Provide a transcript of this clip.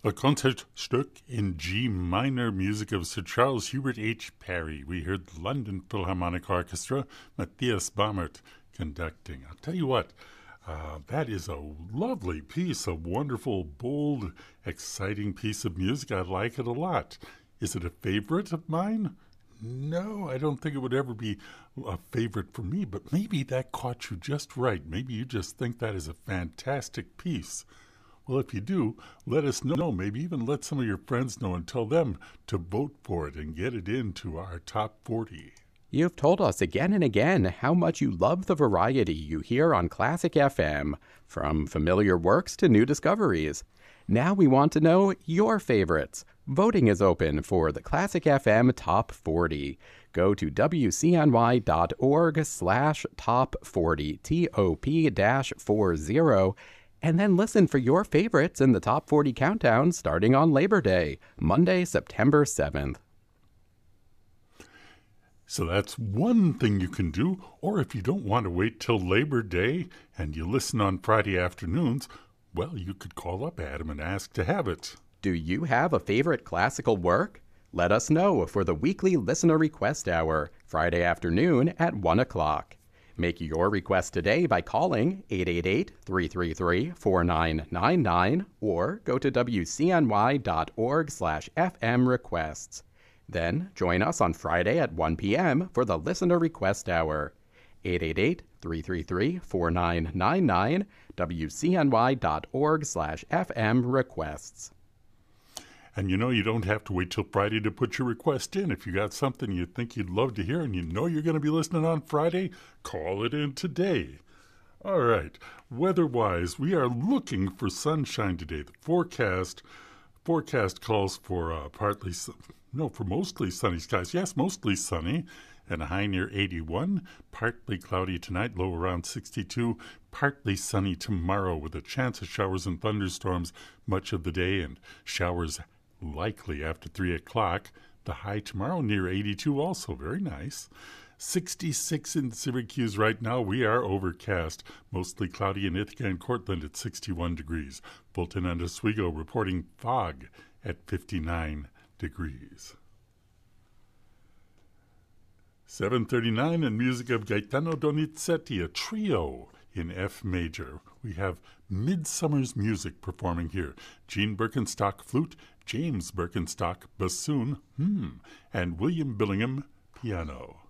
A Concertstück in G minor, music of Sir Charles Hubert H. Parry. We heard the London Philharmonic Orchestra, Matthias Baumert conducting. I'll tell you what, that is a lovely piece, a wonderful, bold, exciting piece of music. I like it a lot. Is it a favorite of mine? No, I don't think it would ever be a favorite for me, but maybe that caught you just right. Maybe you just think that is a fantastic piece. Well, if you do, let us know. Maybe even let some of your friends know and tell them to vote for it and get it into our top 40. You've told us again and again how much you love the variety you hear on Classic FM, from familiar works to new discoveries. Now we want to know your favorites. Voting is open for the Classic FM Top 40. Go to wcny.org/top40, TOP-40, and then listen for your favorites in the Top 40 Countdown starting on Labor Day, Monday, September 7th. So that's one thing you can do, or if you don't want to wait till Labor Day and you listen on Friday afternoons, well, you could call up Adam and ask to have it. Do you have a favorite classical work? Let us know for the weekly Listener Request Hour, Friday afternoon at 1 o'clock. Make your request today by calling 888-333-4999 or go to wcny.org/FM requests. Then join us on Friday at 1 p.m. for the Listener Request Hour. 888-333-4999, wcny.org/FM requests. And you know, you don't have to wait till Friday to put your request in. If you got something you think you'd love to hear and you know you're going to be listening on Friday, call it in today. All right, weather-wise, we are looking for sunshine today. The forecast calls for mostly sunny skies. Yes, mostly sunny, and a high near 81. Partly cloudy tonight, low around 62. Partly sunny tomorrow with a chance of showers and thunderstorms much of the day, and showers likely after 3 o'clock. The high tomorrow near 82 also. Very nice. 66 in Syracuse right now. We are overcast. Mostly cloudy in Ithaca and Cortland at 61 degrees. Fulton and Oswego reporting fog at 59 degrees. 7:39 and music of Gaetano Donizetti, a trio in F major. We have Midsummer's Music performing here. Gene Birkenstock flute, James Birkenstock bassoon, and William Billingham piano.